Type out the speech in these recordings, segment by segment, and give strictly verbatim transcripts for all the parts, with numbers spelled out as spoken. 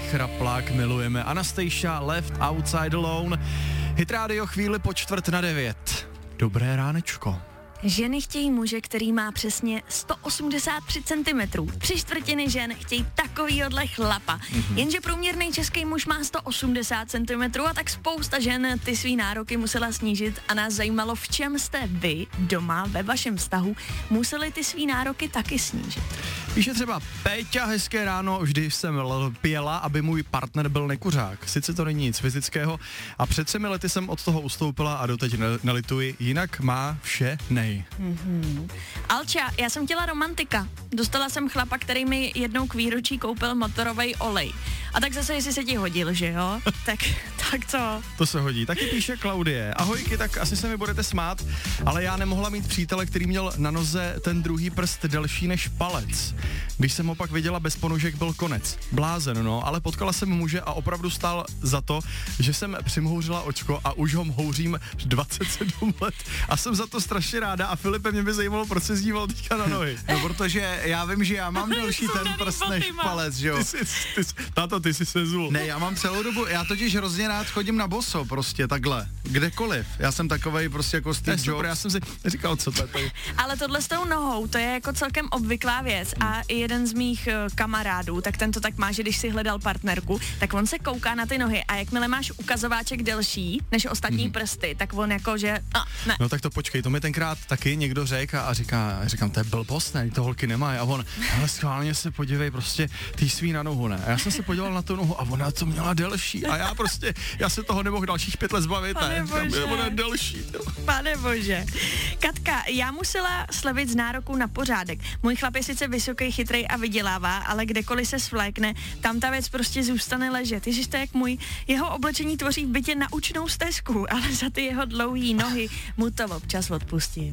chraplák milujeme. Anastasia, Left Outside Alone. Hit Radio chvíli po čtvrt na devět. Dobré ránečko. Ženy chtějí muže, který má přesně sto osmdesát tři centimetrů. Tři čtvrtiny žen chtějí takovýhodle chlapa. Mm-hmm. Jenže průměrný český muž má sto osmdesát centimetrů a tak spousta žen ty svý nároky musela snížit a nás zajímalo, v čem jste vy doma ve vašem vztahu museli ty svý nároky taky snížit. Píše třeba Péťa, hezké ráno, vždy jsem pěla, aby můj partner byl nekuřák. Sice to není nic fyzického a před třemi lety jsem od toho ustoupila a doteď nelituji, jinak má vše nej. Mm-hmm. Alča, já jsem chtěla romantika. Dostala jsem chlapa, který mi jednou k výročí koupil motorovej olej. A tak zase, jestli se ti hodil, že jo? tak, tak co? To se hodí. Taky píše Klaudie. Ahojky, tak asi se mi budete smát, ale já nemohla mít přítele, který měl na noze ten druhý prst delší než palec. Když jsem ho pak viděla bez ponožek, byl konec. Blázen, no, ale potkala jsem muže a opravdu stál za to, že jsem přimhouřila očko a už ho mhouřím dvacet sedm let a jsem za to strašně ráda a Filipe, mě by zajímalo, proč se zdíval teďka na nohy. No, protože já vím, že já mám delší ten prst než palec, že jo. Ty jsi, ty jsi, táto, ty jsi se zul. Ne, já mám celou dobu, já totiž hrozně rád chodím na boso, prostě takhle, kdekoliv. Já jsem takovej prostě jako Steve Jobs. Já jsem si říkal, co to je tady. Ale tohle s tou nohou, to je jako celkem obvyklá věc a i jeden z mých uh, kamarádů, tak ten to tak má, že když si hledal partnerku, tak on se kouká na ty nohy a jakmile máš ukazováček delší než ostatní mm-hmm. prsty, tak on jako, že a, ne. No tak to počkej, to mi tenkrát taky někdo řekl a říká, říkám, to je blbost, ne, to holky nemají a on, ale schválně se podívej, prostě ty svý na nohu, ne. A já jsem se podíval na tu nohu a ona to měla delší a já prostě, já se toho nemohl dalších pět let zbavit, Pane ne, bože. ona je delší. No. Pane bože. Katka, já musela slevit z nároku na pořádek. Můj chlap je sice vysoký, chytrej a vydělává, ale kdekoliv se svlékne, tam ta věc prostě zůstane ležet. Ježiš, to jak můj, jeho oblečení tvoří v bytě naučnou stezku, ale za ty jeho dlouhý nohy mu to občas odpustím.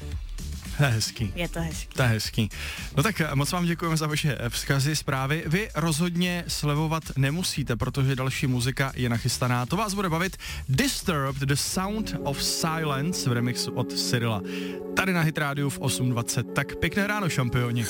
To je hezký. Je to hezký. To je hezký. No tak moc vám děkujeme za vaše vzkazy, zprávy. Vy rozhodně slevovat nemusíte, protože další muzika je nachystaná. To vás bude bavit. Disturbed, The Sound of Silence v remixu od Cyrila. Tady na Hit Radio v osm dvacet. Tak pěkné ráno, šampioni.